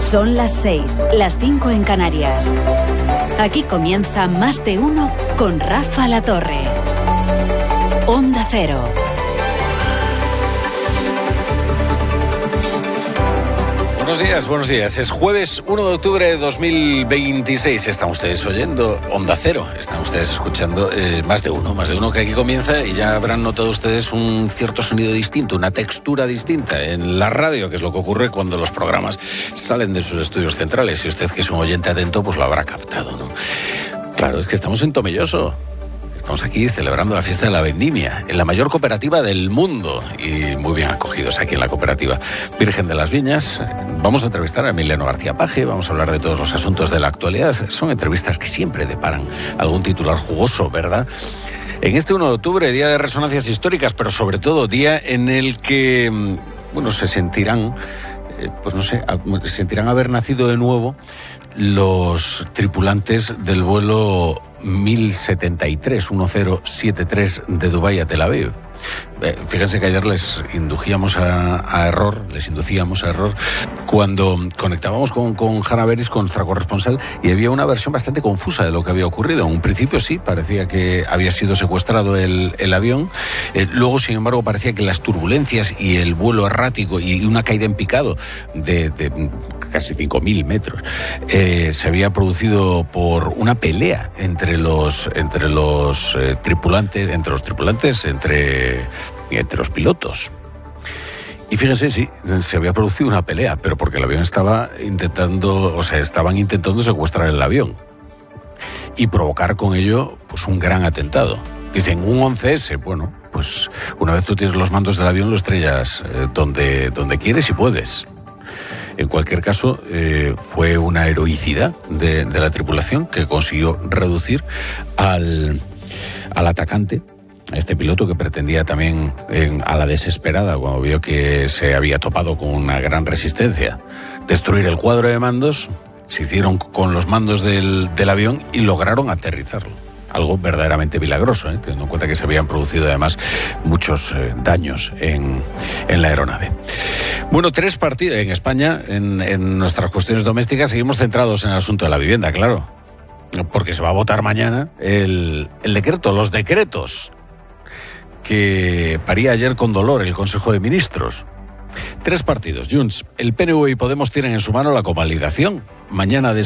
Son las 6, las 5 en Canarias. Aquí comienza Más de Uno con Rafa La Torre. Onda Cero. Buenos días. Es jueves 1 de octubre de 2026. Están ustedes oyendo Onda Cero. Están ustedes escuchando Más de Uno que aquí comienza, y ya habrán notado ustedes un cierto sonido distinto, una textura distinta en la radio, que es lo que ocurre cuando los programas salen de sus estudios centrales. Y usted, que es un oyente atento, pues lo habrá captado, ¿no? Claro, es que estamos en Tomelloso. Estamos aquí celebrando la fiesta de la vendimia, en la mayor cooperativa del mundo, y muy bien acogidos aquí en la cooperativa Virgen de las Viñas. Vamos a entrevistar a Emiliano García Paje, vamos a hablar de todos los asuntos de la actualidad. Son entrevistas que siempre deparan algún titular jugoso, ¿verdad? En este 1 de octubre, día de resonancias históricas, pero sobre todo día en el que, se sentirán, sentirán haber nacido de nuevo los tripulantes del vuelo 1073 de Dubái a Tel Aviv. Fíjense que ayer les inducíamos a error cuando conectábamos con Hanna Beris, con nuestra corresponsal, y había una versión bastante confusa de lo que había ocurrido. En un principio sí, parecía que había sido secuestrado el avión. Luego, sin embargo, parecía que las turbulencias y el vuelo errático y una caída en picado de casi 5.000 metros se había producido por una pelea entre los tripulantes, entre los pilotos. Y fíjense, sí, se había producido una pelea, pero porque el avión estaban intentando secuestrar el avión y provocar con ello pues un gran atentado. Dicen un 11S, bueno, pues una vez tú tienes los mandos del avión, lo estrellas donde quieres y puedes. En cualquier caso, fue una heroicidad de la tripulación que consiguió reducir al atacante, a este piloto, que pretendía también, a la desesperada, cuando vio que se había topado con una gran resistencia, destruir el cuadro de mandos. Se hicieron con los mandos del avión y lograron aterrizarlo. Algo verdaderamente milagroso, teniendo en cuenta que se habían producido además muchos daños en la aeronave. Bueno, 3 partidos en España, en nuestras cuestiones domésticas, seguimos centrados en el asunto de la vivienda, claro, porque se va a votar mañana los decretos que paría ayer con dolor el Consejo de Ministros. 3 partidos, Junts, el PNV y Podemos, tienen en su mano la convalidación mañana de